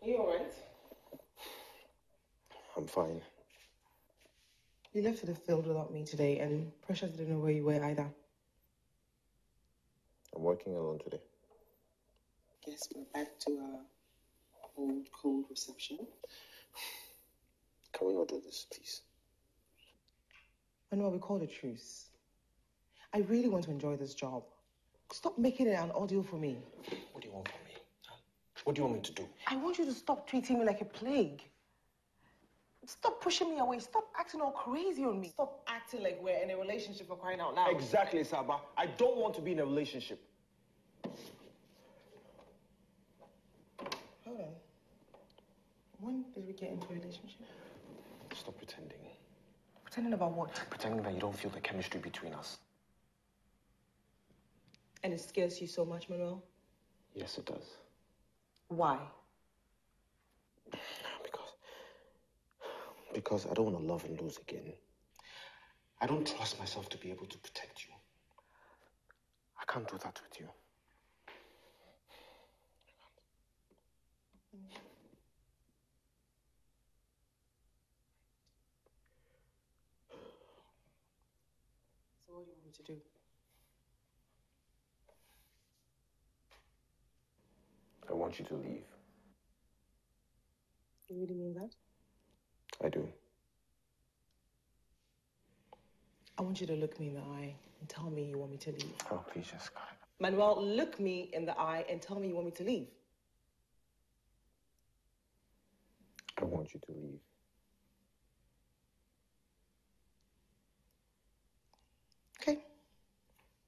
Are you alright? I'm fine. You left for the field without me today, and Precious didn't know where you were either. I'm working alone today. Guess we're back to our old cold reception. Can we not do this, please? I know we called a truce. I really want to enjoy this job. Stop making it an ordeal for me. What do you want from me? Huh? What do you want me to do? I want you to stop treating me like a plague. Stop pushing me away. Stop acting all crazy on me. Stop acting like we're in a relationship for crying out loud. Exactly, Saba. I don't want to be in a relationship. Hold on. When did we get into a relationship? Stop pretending. Pretending about what? Pretending that you don't feel the chemistry between us. And it scares you so much, Manuel? Yes, it does. Why? Because I don't want to love and lose again. I don't trust myself to be able to protect you. I can't do that with you. So what do you want me to do? I want you to leave. You really mean that? I do. I want you to look me in the eye and tell me you want me to leave. Oh, please, Jessica. Manuel, look me in the eye and tell me you want me to leave. I want you to leave.